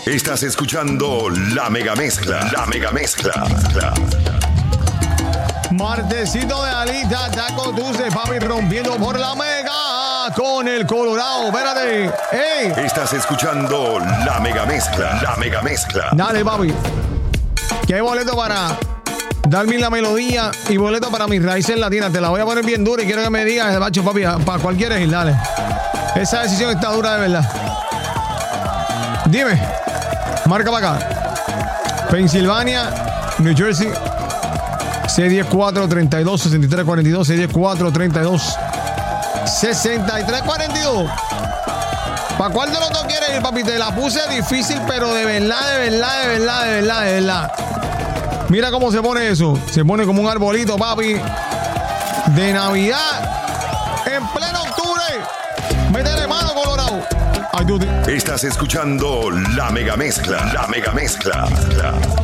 Estás escuchando La Mega Mezcla. La Mega Mezcla. Martesito de Alita, Taco Dulce, papi, rompiendo por la Mega con el Colorado. Espérate. ¡Ey! Estás escuchando La Mega Mezcla. La Mega Mezcla. Dale, papi. Que hay boleto para darme la melodía y boleto para mis raíces latinas. Te la voy a poner bien dura y quiero que me digas, macho, papi, para cuál quieres ir. Dale. Esa decisión está dura de verdad. Dime. Marca para acá. Pensilvania, New Jersey. C10-432-6342. C10-432-6342. ¿Para cuál de los dos quieres ir, papi? Te la puse difícil, pero de verdad. Mira cómo se pone eso. Se pone como un arbolito, papi, de Navidad en pleno octubre. Métele mano, Colorado. Ay, dude. Estás escuchando La Mega Mezcla. La Mega Mezcla.